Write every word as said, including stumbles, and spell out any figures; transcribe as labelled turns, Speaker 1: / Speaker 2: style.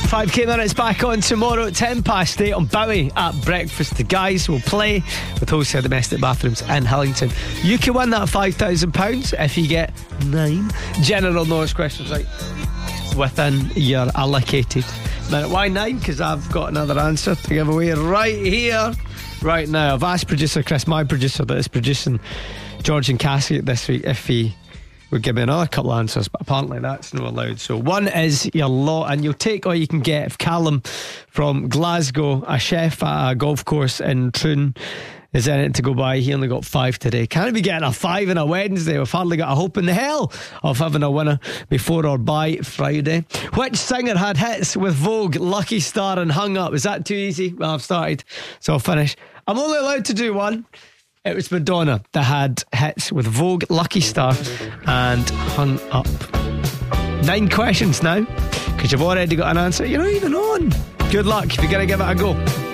Speaker 1: five K minutes back on tomorrow at ten past eight on Bowie at breakfast. The guys will play with Wholesale Domestic Bathrooms in Hillington. You can win that five thousand pounds if you get nine general knowledge questions right within your allocated minute. Why nine? Because I've got another answer to give away right here, right now. I've asked producer Chris, my producer that is producing George and Cassie this week, if he would give me another couple of answers, but apparently that's not allowed. So one is your lot, and you'll take all you can get. If Callum from Glasgow, a chef at a golf course in Troon, is in it to go by, he only got five today. Can't be getting a five on a Wednesday. We've hardly got a hope in the hell of having a winner before or by Friday. Which singer had hits with Vogue, Lucky Star and Hung Up? Is that too easy? Well, I've started, so I'll finish. I'm only allowed to do one. It was Madonna that had hits with Vogue, Lucky Star and Hung Up. Nine questions now, because you've already got an answer. You're not even on. Good luck if you're going to give it a go.